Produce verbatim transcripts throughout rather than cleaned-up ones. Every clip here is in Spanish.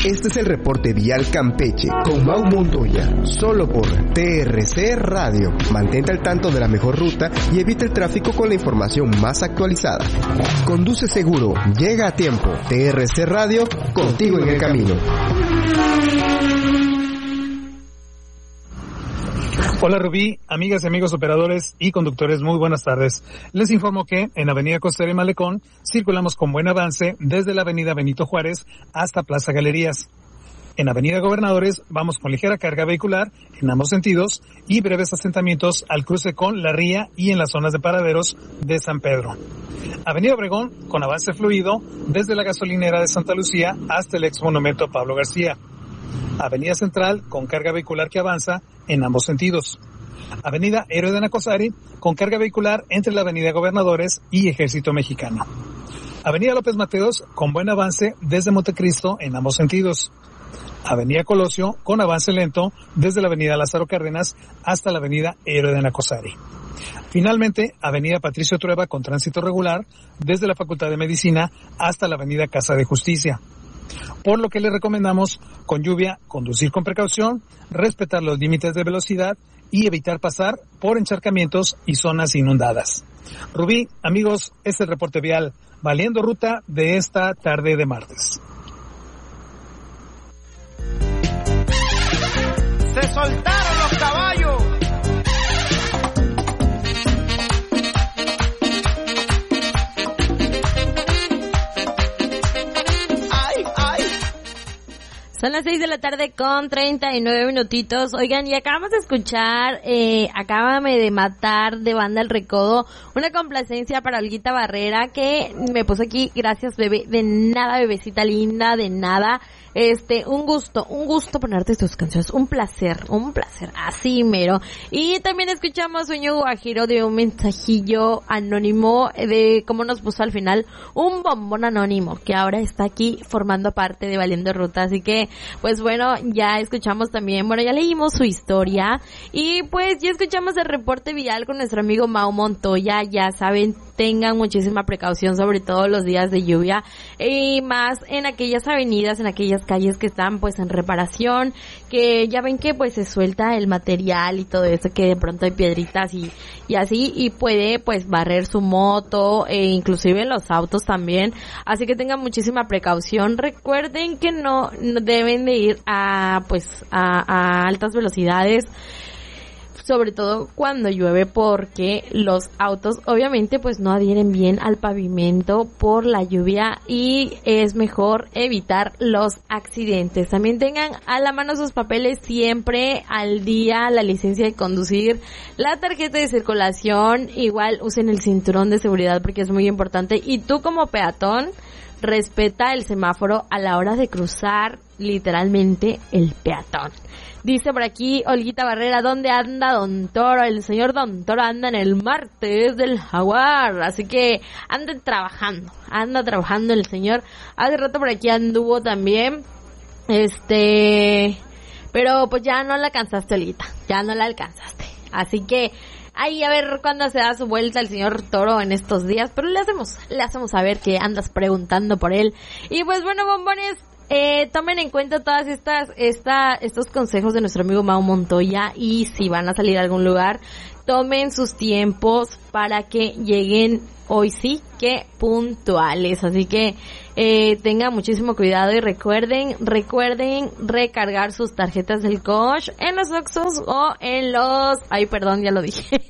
Este es el reporte vial Campeche con Mau Montoya, solo por T R C Radio. Mantente al tanto de la mejor ruta y evita el tráfico con la información más actualizada. Conduce seguro, llega a tiempo. T R C Radio, contigo en el camino. Hola Rubí, amigas y amigos operadores y conductores, muy buenas tardes. Les informo que en Avenida Costera y Malecón circulamos con buen avance desde la Avenida Benito Juárez hasta Plaza Galerías. En Avenida Gobernadores vamos con ligera carga vehicular en ambos sentidos y breves asentamientos al cruce con La Ría y en las zonas de paraderos de San Pedro. Avenida Obregón con avance fluido desde la gasolinera de Santa Lucía hasta el ex monumento Pablo García. Avenida Central con carga vehicular que avanza en ambos sentidos. Avenida Héroe de Nacosari con carga vehicular entre la Avenida Gobernadores y Ejército Mexicano. Avenida López Mateos con buen avance desde Montecristo en ambos sentidos. Avenida Colosio con avance lento desde la Avenida Lázaro Cárdenas hasta la Avenida Héroe de Nacosari. Finalmente, Avenida Patricio Trueba con tránsito regular desde la Facultad de Medicina hasta la Avenida Casa de Justicia. Por lo que le recomendamos, con lluvia, conducir con precaución, respetar los límites de velocidad y evitar pasar por encharcamientos y zonas inundadas. Rubí, amigos, es el reporte vial Valiendo Ruta de esta tarde de martes. Se soltaron los caballos. Son las seis de la tarde con treinta y nueve minutitos. Oigan, y acabamos de escuchar, eh, Acábame de Matar de Banda El Recodo, una complacencia para Olguita Barrera que me puso aquí, gracias bebé, de nada bebecita linda, de nada. Este, un gusto, un gusto ponerte tus canciones, un placer, un placer, así mero. Y también escuchamos Sueño Guajiro de un mensajillo anónimo de cómo nos puso al final un bombón anónimo que ahora está aquí formando parte de Valiendo Ruta, así que pues bueno, ya escuchamos también, bueno, ya leímos su historia y pues ya escuchamos el reporte vial con nuestro amigo Mau Montoya. Ya saben, tengan muchísima precaución, sobre todo los días de lluvia y más en aquellas avenidas, en aquellas calles que están pues en reparación, que ya ven que pues se suelta el material y todo eso, que de pronto hay piedritas y, y así, y puede pues barrer su moto e inclusive los autos también, así que tengan muchísima precaución. Recuerden que no, no deben de ir a pues a, a altas velocidades, sobre todo cuando llueve, porque los autos obviamente pues no adhieren bien al pavimento por la lluvia y es mejor evitar los accidentes. También tengan a la mano sus papeles siempre al día, la licencia de conducir, la tarjeta de circulación, igual usen el cinturón de seguridad porque es muy importante, y tú como peatón respeta el semáforo a la hora de cruzar literalmente el peatón. Dice por aquí Olguita Barrera, ¿dónde anda Don Toro? El señor Don Toro anda en el martes del Jaguar, así que anda trabajando, anda trabajando el señor. Hace rato por aquí anduvo también, este, pero pues ya no la alcanzaste, Olguita, ya no la alcanzaste, así que ahí a ver cuándo se da su vuelta el señor Toro en estos días, pero le hacemos, le hacemos saber que andas preguntando por él. Y pues bueno, bombones, Eh, tomen en cuenta todas estas, esta, estos consejos de nuestro amigo Mau Montoya, y si van a salir a algún lugar, tomen sus tiempos para que lleguen hoy sí que puntuales, así que eh, tengan muchísimo cuidado y recuerden, recuerden recargar sus tarjetas del Coach en los Oxxos o en los, ay perdón, ya lo dije.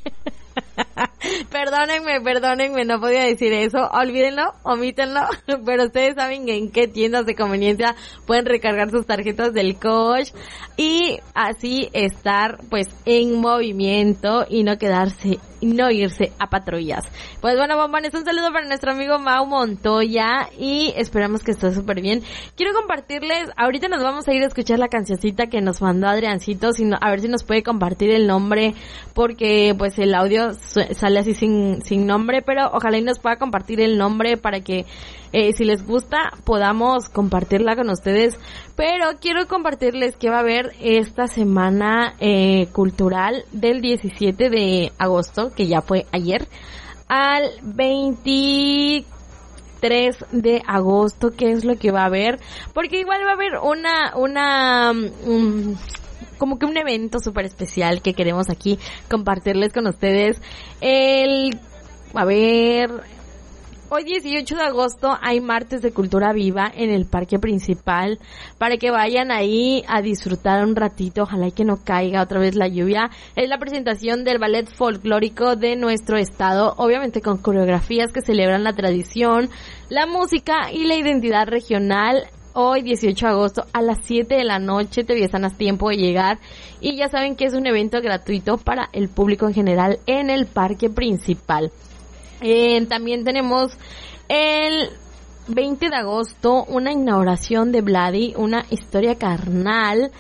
Perdónenme, perdónenme, no podía decir eso, olvídenlo, omítenlo, pero ustedes saben en qué tiendas de conveniencia pueden recargar sus tarjetas del Coach y así estar pues en movimiento y no quedarse, no irse a patrullas. Pues bueno, bombones, un saludo para nuestro amigo Mau Montoya y esperamos que esté súper bien. Quiero compartirles, ahorita nos vamos a ir a escuchar la cancioncita que nos mandó Adriancito, si no, a ver si nos puede compartir el nombre, porque pues el audio sale así sin, sin nombre, pero ojalá y nos pueda compartir el nombre para que eh, si les gusta podamos compartirla con ustedes. Pero quiero compartirles que va a haber esta semana eh, cultural del diecisiete de agosto, que ya fue ayer, al veinte, veintitrés de agosto, ¿qué es lo que va a haber? Porque igual va a haber una, una, um, como que un evento súper especial que queremos aquí compartirles con ustedes. El, a ver, hoy dieciocho de agosto hay martes de cultura viva en el parque principal para que vayan ahí a disfrutar un ratito, ojalá y que no caiga otra vez la lluvia. Es la presentación del ballet folclórico de nuestro estado, obviamente con coreografías que celebran la tradición, la música y la identidad regional. Hoy dieciocho de agosto a las siete de la noche, te avisan a tiempo de llegar y ya saben que es un evento gratuito para el público en general en el parque principal. Eh, también tenemos el veinte de agosto una inauguración de Vladi, una historia carnal,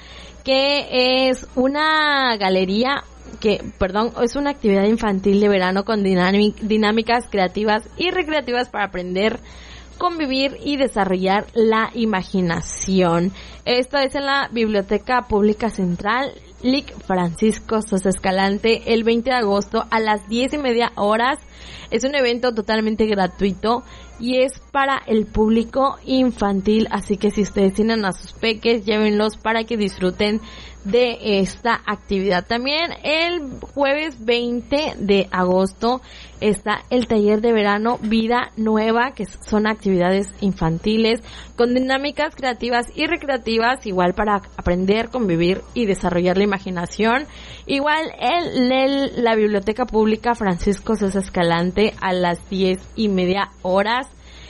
que es una galería que, perdón, es una actividad infantil de verano con dinámicas creativas y recreativas para aprender, convivir y desarrollar la imaginación. Esto es en la Biblioteca Pública Central, Lic Francisco Sosa Escalante, el veinte de agosto a las diez y media horas. Es un evento totalmente gratuito y es para el público infantil, así que si ustedes tienen a sus peques, llévenlos para que disfruten de esta actividad. También el jueves veinte de agosto está el taller de verano Vida Nueva, que son actividades infantiles con dinámicas creativas y recreativas, igual para aprender, convivir y desarrollar la imaginación. Igual en el, la Biblioteca Pública Francisco Sosa Escalante a las diez y media horas.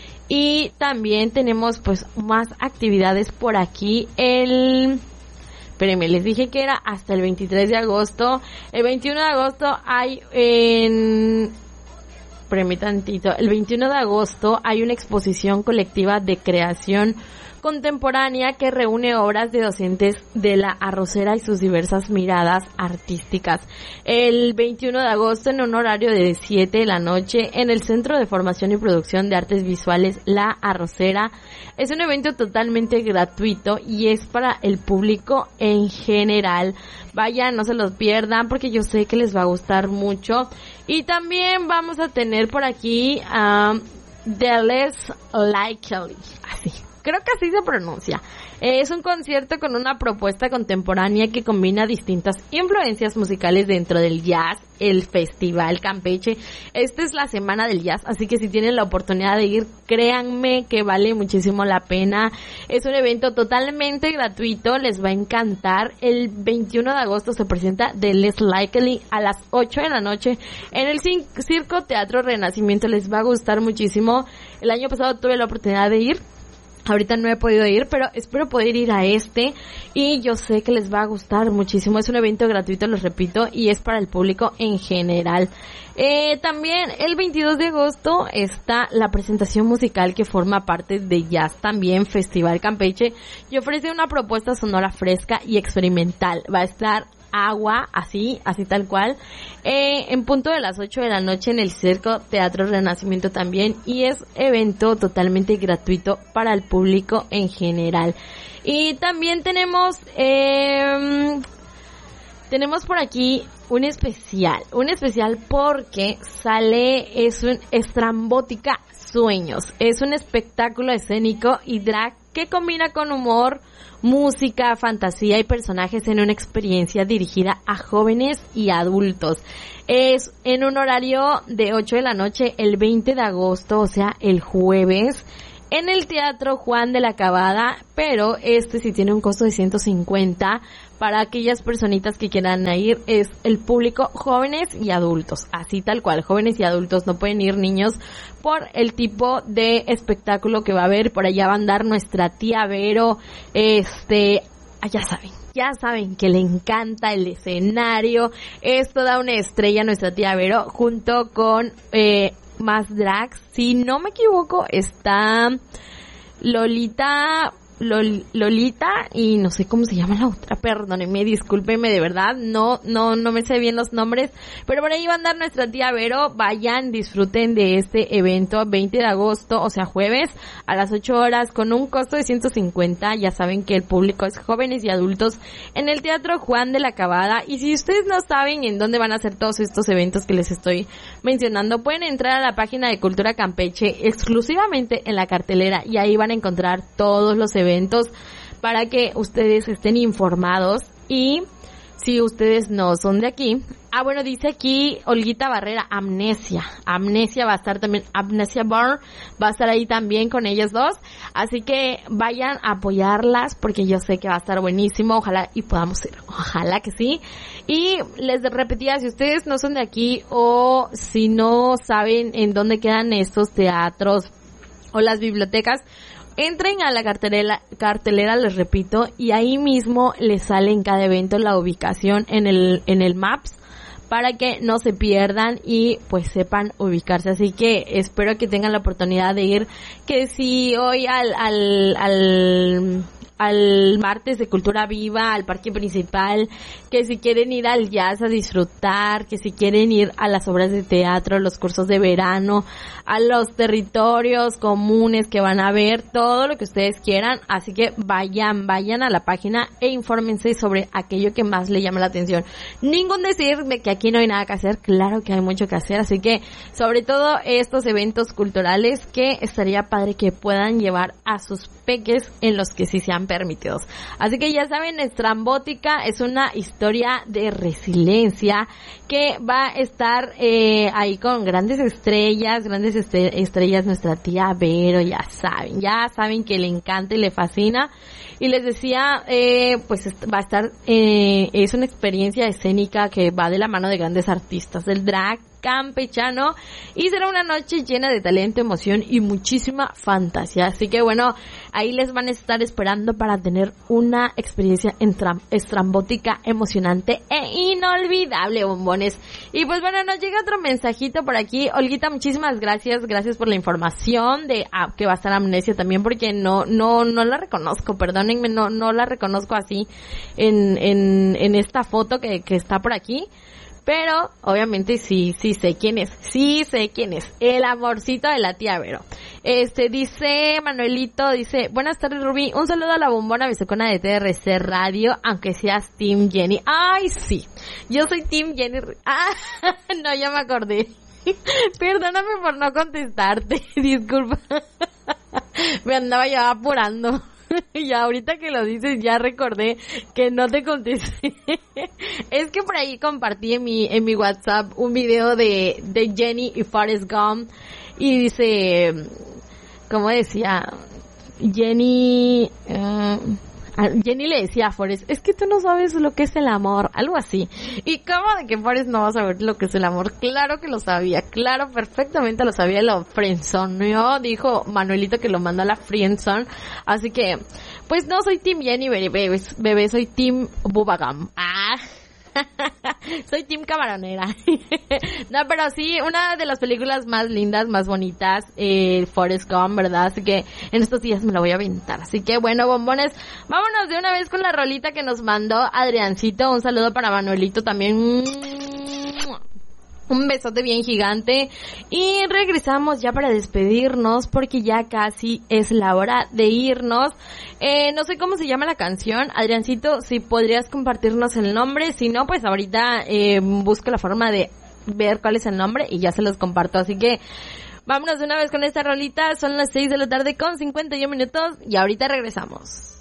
Y también tenemos pues más actividades por aquí. El... Espérenme, les dije que era hasta el veintitrés de agosto. El veintiuno de agosto hay en... Espérenme tantito. El veintiuno de agosto hay una exposición colectiva de creación contemporánea que reúne obras de docentes de la Arrocera y sus diversas miradas artísticas. El veintiuno de agosto en un horario de siete de la noche en el Centro de Formación y Producción de Artes Visuales La Arrocera. Es un evento totalmente gratuito y es para el público en general. Vayan, no se los pierdan porque yo sé que les va a gustar mucho. Y también vamos a tener por aquí um, The Less Likely, así. Creo que así se pronuncia. Es un concierto con una propuesta contemporánea que combina distintas influencias musicales dentro del jazz, el Festival Campeche. Esta es la semana del jazz, así que si tienen la oportunidad de ir, créanme que vale muchísimo la pena. Es un evento totalmente gratuito, les va a encantar. El veintiuno de agosto se presenta The Less Likely a las ocho de la noche en el Circo Teatro Renacimiento. Les va a gustar muchísimo. El año pasado tuve la oportunidad de ir. Ahorita no he podido ir, pero espero poder ir a este y yo sé que les va a gustar muchísimo. Es un evento gratuito, les repito, y es para el público en general. Eh, también el veintidós de agosto está la presentación musical que forma parte de Jazz también Festival Campeche y ofrece una propuesta sonora fresca y experimental. Va a estar Agua, así, así tal cual, eh, en punto de las ocho de la noche en el Circo Teatro Renacimiento también, y es evento totalmente gratuito para el público en general. Y también tenemos, eh, tenemos por aquí un especial, un especial porque sale, es un Estrambótica Sueños, es un espectáculo escénico y drag que combina con humor, música, fantasía y personajes en una experiencia dirigida a jóvenes y adultos. Es en un horario de ocho de la noche el veinte de agosto, o sea, el jueves, en el Teatro Juan de la Cabada, pero este sí tiene un costo de ciento cincuenta para aquellas personitas que quieran ir. Es el público jóvenes y adultos, así tal cual, jóvenes y adultos, no pueden ir niños por el tipo de espectáculo que va a haber. Por allá va a andar nuestra tía Vero, este, ah, ya saben. Ya saben que le encanta el escenario, es toda una estrella nuestra tía Vero, junto con eh, más drags. Si no me equivoco, está Lolita Lol, Lolita y no sé cómo se llama la otra, perdónenme, discúlpenme de verdad, no, no, no me sé bien los nombres, pero por ahí va a andar nuestra tía Vero. Vayan, disfruten de este evento veinte de agosto, o sea jueves, a las ocho horas, con un costo de ciento cincuenta, ya saben que el público es jóvenes y adultos, en el Teatro Juan de la Cabada. Y si ustedes no saben en dónde van a hacer todos estos eventos que les estoy mencionando, pueden entrar a la página de Cultura Campeche, exclusivamente en la cartelera, y ahí van a encontrar todos los eventos para que ustedes estén informados. Y si ustedes no son de aquí, ah bueno, dice aquí Olguita Barrera, Amnesia, Amnesia va a estar también, Amnesia Bar va a estar ahí también con ellas dos, así que vayan a apoyarlas porque yo sé que va a estar buenísimo, ojalá y podamos ir, ojalá que sí. Y les repetía, si ustedes no son de aquí o si no saben en dónde quedan estos teatros o las bibliotecas, entren a la cartelera, cartelera, les repito, y ahí mismo les sale en cada evento la ubicación en el, en el Maps, para que no se pierdan y pues sepan ubicarse. Así que espero que tengan la oportunidad de ir, que si hoy al, al, al, al martes de Cultura Viva, al parque principal, que si quieren ir al jazz a disfrutar, que si quieren ir a las obras de teatro, los cursos de verano, a los territorios comunes que van a ver, todo lo que ustedes quieran. Así que vayan, vayan a la página e infórmense sobre aquello que más les llama la atención. Ningún decir de que aquí no hay nada que hacer, claro que hay mucho que hacer, así que sobre todo estos eventos culturales que estaría padre que puedan llevar a sus peques en los que sí sean permitidos. Así que ya saben, Estrambótica es una historia de resiliencia que va a estar eh, ahí con grandes estrellas, grandes este, estrellas, nuestra tía Vero, ya saben, ya saben que le encanta y le fascina. Y les decía, eh, pues va a estar, eh, es una experiencia escénica que va de la mano de grandes artistas del drag campechano, y será una noche llena de talento, emoción y muchísima fantasía. Así que bueno, ahí les van a estar esperando para tener una experiencia entram- estrambótica, emocionante e inolvidable, bombones. Y pues bueno, nos llega otro mensajito por aquí. Olguita, muchísimas gracias, gracias por la información de ah, que va a estar Amnesia también, porque no no no la reconozco, perdónenme, no no la reconozco así en en en esta foto que que está por aquí. Pero, obviamente, sí, sí sé quién es. Sí sé quién es. El amorcito de la tía Vero. Este, dice Manuelito, dice, buenas tardes, Rubí. Un saludo a la bombona bisecona de T R C Radio, aunque seas Team Jenny. Ay, sí. Yo soy Team Jenny. Ah, no, ya me acordé. Perdóname por no contestarte. Disculpa. Me andaba ya apurando. Y ahorita que lo dices ya recordé que no te contesté. Es que por ahí compartí en mi en mi WhatsApp un video de de Jenny y Forrest Gump, y dice, ¿cómo decía? Jenny uh, Jenny le decía a Forrest, es que tú no sabes lo que es el amor, algo así. ¿Y cómo de que Forrest no va a saber lo que es el amor? Claro que lo sabía, claro, perfectamente lo sabía, lo friendzoneó, dijo Manuelito que lo mandó a la friendzone. Así que, pues no soy Team Jenny, bebé, bebé, soy Team Bubagam. Ah, soy Team Camaronera. No, pero sí, una de las películas más lindas, más bonitas, eh, Forrest Gump, ¿verdad? Así que en estos días me la voy a aventar. Así que bueno, bombones, vámonos de una vez con la rolita que nos mandó Adriancito. Un saludo para Manuelito también. Un besote bien gigante. Y regresamos ya para despedirnos, porque ya casi es la hora de irnos. Eh, no sé cómo se llama la canción. Adriancito, si podrías compartirnos el nombre. Si no, pues ahorita eh, busco la forma de ver cuál es el nombre y ya se los comparto. Así que vámonos de una vez con esta rolita. Son las seis de la tarde con cincuenta y un minutos y ahorita regresamos.